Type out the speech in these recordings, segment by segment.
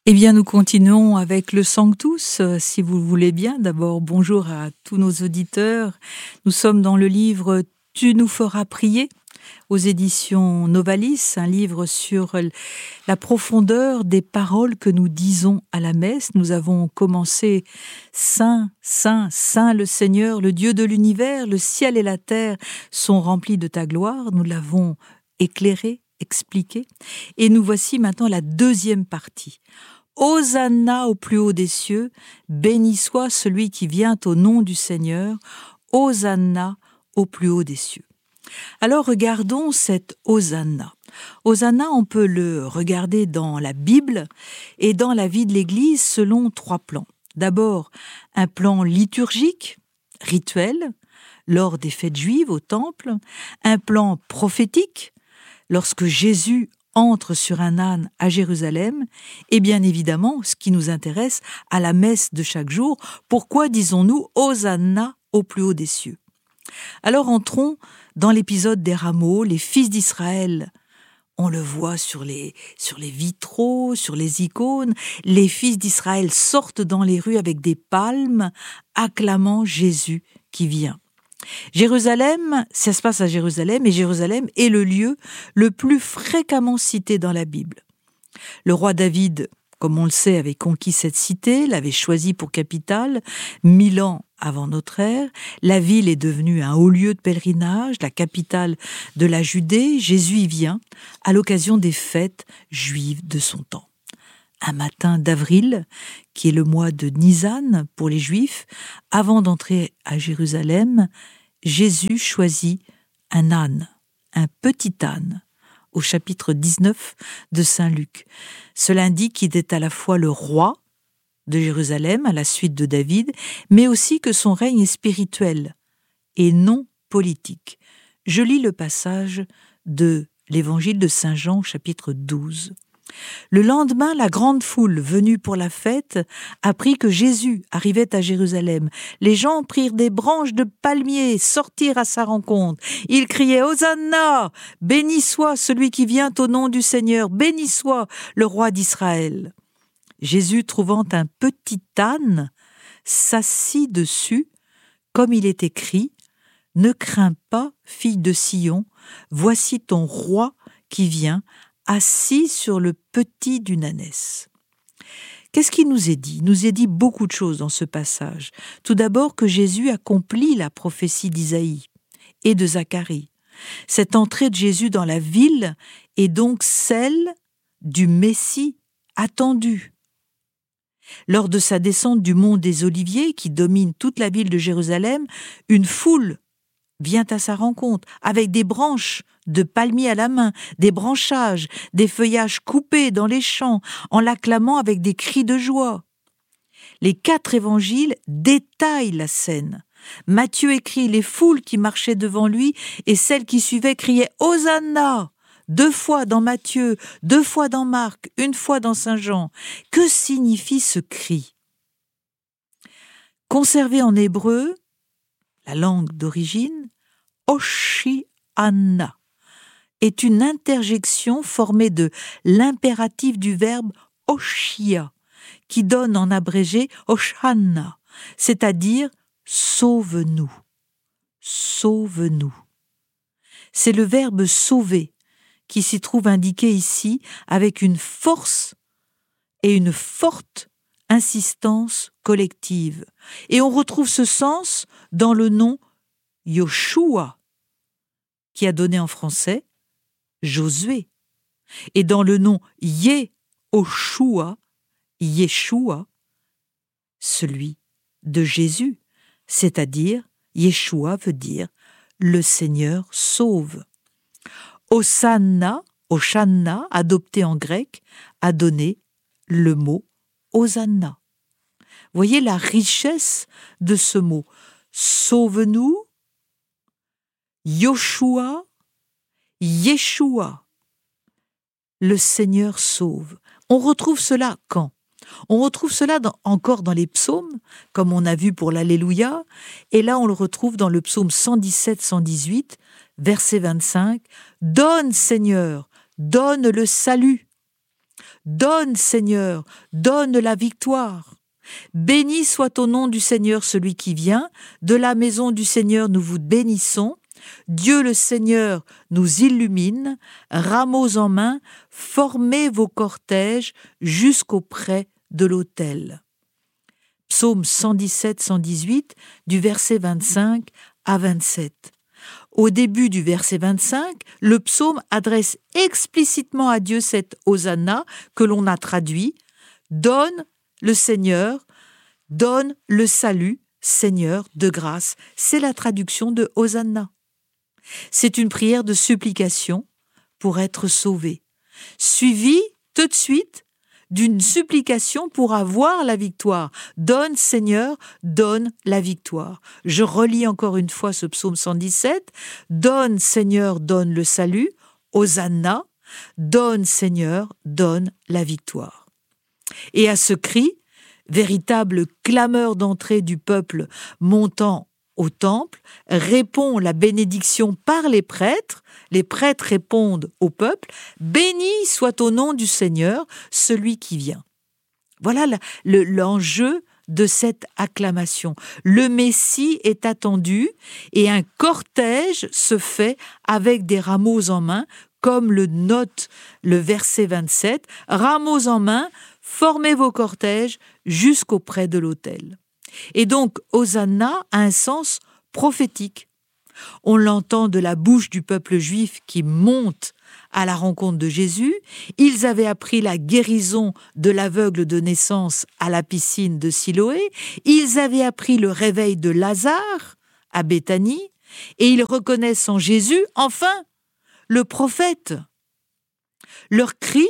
Eh bien, nous continuons avec le Sanctus, si vous le voulez bien. D'abord, bonjour à tous nos auditeurs. Nous sommes dans le livre « Tu nous feras prier » aux éditions Novalis, un livre sur la profondeur des paroles que nous disons à la messe. Nous avons commencé « Saint, Saint, Saint le Seigneur, le Dieu de l'univers, le ciel et la terre sont remplis de ta gloire ». Nous l'avons éclairé, expliqué. Et nous voici maintenant la deuxième partie. Hosanna au plus haut des cieux, béni soit celui qui vient au nom du Seigneur, Hosanna au plus haut des cieux. Alors regardons cette Hosanna. Hosanna, on peut le regarder dans la Bible et dans la vie de l'Église selon trois plans. D'abord, un plan liturgique, rituel, lors des fêtes juives au temple, un plan prophétique, lorsque Jésus entre sur un âne à Jérusalem, et bien évidemment, ce qui nous intéresse, à la messe de chaque jour, pourquoi disons-nous « Hosanna au plus haut des cieux ». Alors entrons dans l'épisode des rameaux, les fils d'Israël. On le voit sur les vitraux, sur les icônes, les fils d'Israël sortent dans les rues avec des palmes, acclamant Jésus qui vient. Jérusalem, ça se passe à Jérusalem, et Jérusalem est le lieu le plus fréquemment cité dans la Bible. Le roi David, comme on le sait, avait conquis cette cité, l'avait choisie pour capitale, 1000 ans avant notre ère. La ville est devenue un haut lieu de pèlerinage, la capitale de la Judée. Jésus y vient à l'occasion des fêtes juives de son temps. Un matin d'avril, qui est le mois de Nisan pour les Juifs, avant d'entrer à Jérusalem, Jésus choisit un âne, un petit âne, au chapitre 19 de Saint Luc. Cela indique qu'il est à la fois le roi de Jérusalem, à la suite de David, mais aussi que son règne est spirituel et non politique. Je lis le passage de l'évangile de Saint Jean, chapitre 12. Le lendemain, la grande foule venue pour la fête apprit que Jésus arrivait à Jérusalem. Les gens prirent des branches de palmiers, sortirent à sa rencontre. Ils criaient « Hosanna ! Béni soit celui qui vient au nom du Seigneur, béni soit le roi d'Israël !» Jésus, trouvant un petit âne, s'assit dessus, comme il est écrit « Ne crains pas, fille de Sion, voici ton roi qui vient, assis sur le petit d'une ânesse. » Qu'est-ce qui nous est dit ? Il nous est dit beaucoup de choses dans ce passage. Tout d'abord que Jésus accomplit la prophétie d'Isaïe et de Zacharie. Cette entrée de Jésus dans la ville est donc celle du Messie attendu. Lors de sa descente du mont des Oliviers, qui domine toute la ville de Jérusalem, une foule vient à sa rencontre avec des branches de palmiers à la main, des branchages, des feuillages coupés dans les champs, en l'acclamant avec des cris de joie. Les 4 évangiles détaillent la scène. Matthieu écrit « Les foules qui marchaient devant lui et celles qui suivaient criaient « Hosanna !» 2 fois dans Matthieu, 2 fois dans Marc, 1 fois dans Saint Jean. Que signifie ce cri ? Conservé en hébreu, la langue d'origine, Hoshiana est une interjection formée de l'impératif du verbe Hoshia, qui donne en abrégé Hoshana, c'est-à-dire « sauve-nous ». Sauve-nous. C'est le verbe « sauver » qui s'y trouve indiqué ici avec une force et une forte insistance collective. Et on retrouve ce sens dans le nom Yoshua, qui a donné en français Josué, et dans le nom Yehoshua, Yeshua, celui de Jésus, c'est-à-dire Yeshua veut dire le Seigneur sauve. Hosanna, adopté en grec, a donné le mot Hosanna. Voyez la richesse de ce mot. Sauve-nous, Yoshua, Yeshua, le Seigneur sauve. On retrouve cela quand ? On retrouve cela encore dans les psaumes, comme on a vu pour l'Alléluia, et là on le retrouve dans le psaume 117-118, verset 25, « Donne, Seigneur, donne le salut. Donne, Seigneur, donne la victoire. Béni soit au nom du Seigneur celui qui vient. De la maison du Seigneur nous vous bénissons. Dieu le Seigneur nous illumine. Rameaux en main, formez vos cortèges jusqu'auprès de l'autel. Psaume 117-118, du verset 25 à 27. Au début du verset 25, le psaume adresse explicitement à Dieu cette Hosanna que l'on a traduit « Donne le Seigneur, donne le salut, Seigneur de grâce ». C'est la traduction de Hosanna. C'est une prière de supplication pour être sauvé, suivie tout de suite d'une supplication pour avoir la victoire. Donne, Seigneur, donne la victoire. Je relis encore une fois ce psaume 117. Donne, Seigneur, donne le salut. Hosanna. Donne, Seigneur, donne la victoire. Et à ce cri, véritable clameur d'entrée du peuple montant au temple, répond la bénédiction par les prêtres. Les prêtres répondent au peuple « Béni soit au nom du Seigneur, celui qui vient ». Voilà l'enjeu de cette acclamation. Le Messie est attendu et un cortège se fait avec des rameaux en main, comme le note le verset 27. « Rameaux en main, formez vos cortèges jusqu'auprès de l'autel ». Et donc, Hosanna a un sens prophétique. On l'entend de la bouche du peuple juif qui monte à la rencontre de Jésus. Ils avaient appris la guérison de l'aveugle de naissance à la piscine de Siloé. Ils avaient appris le réveil de Lazare à Béthanie. Et ils reconnaissent en Jésus, enfin, le prophète. Leur cri,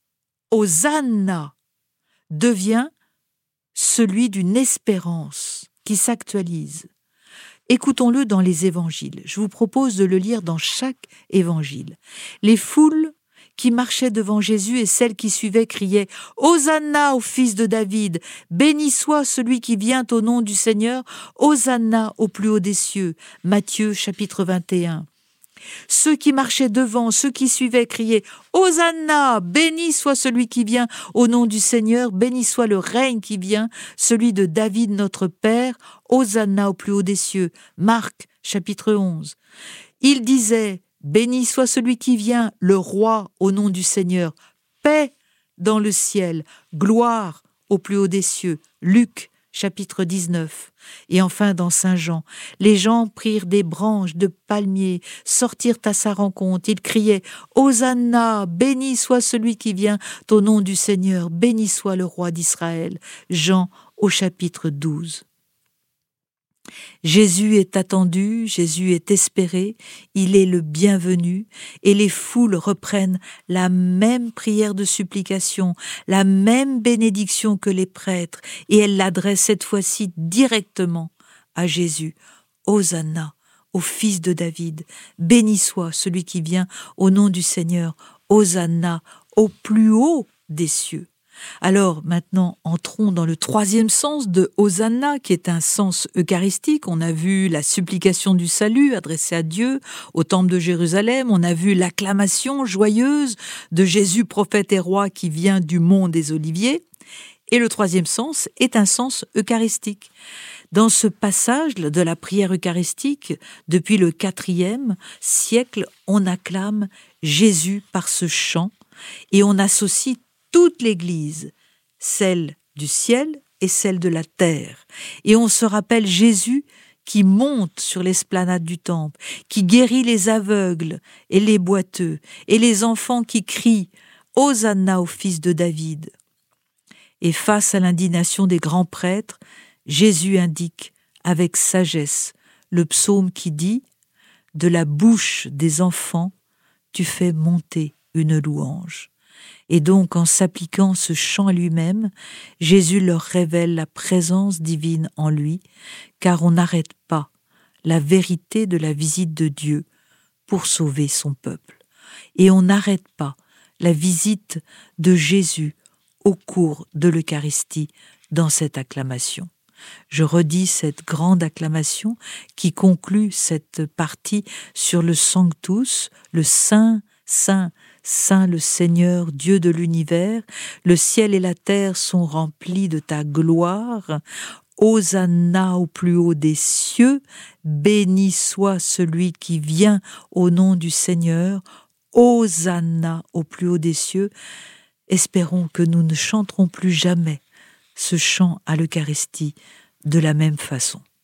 Hosanna, devient celui d'une espérance qui s'actualise. Écoutons-le dans les évangiles. Je vous propose de le lire dans chaque évangile. Les foules qui marchaient devant Jésus et celles qui suivaient criaient « Hosanna au fils de David, béni soit celui qui vient au nom du Seigneur, Hosanna au plus haut des cieux ». Matthieu chapitre 21. Ceux qui marchaient devant, ceux qui suivaient criaient « Hosanna, béni soit celui qui vient au nom du Seigneur, béni soit le règne qui vient, celui de David notre Père, Hosanna au plus haut des cieux ». Marc chapitre 11. Ils disaient « Béni soit celui qui vient, le roi au nom du Seigneur, paix dans le ciel, gloire au plus haut des cieux ». Luc chapitre 19. Et enfin dans Saint Jean, les gens prirent des branches de palmiers, sortirent à sa rencontre, ils criaient « Hosanna, béni soit celui qui vient au nom du Seigneur, béni soit le roi d'Israël ». Jean au chapitre 12. Jésus est attendu, Jésus est espéré, il est le bienvenu, et les foules reprennent la même prière de supplication, la même bénédiction que les prêtres, et elles l'adressent cette fois-ci directement à Jésus. Hosanna, au fils de David, béni soit celui qui vient au nom du Seigneur, Hosanna, au plus haut des cieux. Alors maintenant, entrons dans le troisième sens de Hosanna, qui est un sens eucharistique. On a vu la supplication du salut adressée à Dieu au temple de Jérusalem. On a vu l'acclamation joyeuse de Jésus, prophète et roi, qui vient du mont des Oliviers. Et le troisième sens est un sens eucharistique. Dans ce passage de la prière eucharistique, depuis le IVe siècle, on acclame Jésus par ce chant et on associe toute l'Église, celle du ciel et celle de la terre. Et on se rappelle Jésus qui monte sur l'esplanade du temple, qui guérit les aveugles et les boiteux, et les enfants qui crient « Hosanna au fils de David ». Et face à l'indignation des grands prêtres, Jésus indique avec sagesse le psaume qui dit « De la bouche des enfants, tu fais monter une louange ». Et donc, en s'appliquant ce chant à lui-même, Jésus leur révèle la présence divine en lui, car on n'arrête pas la vérité de la visite de Dieu pour sauver son peuple. Et on n'arrête pas la visite de Jésus au cours de l'Eucharistie dans cette acclamation. Je redis cette grande acclamation qui conclut cette partie sur le Sanctus, le Saint, Saint, Saint le Seigneur, Dieu de l'univers, le ciel et la terre sont remplis de ta gloire. Hosanna au plus haut des cieux, béni soit celui qui vient au nom du Seigneur. Hosanna au plus haut des cieux. Espérons que nous ne chanterons plus jamais ce chant à l'Eucharistie de la même façon.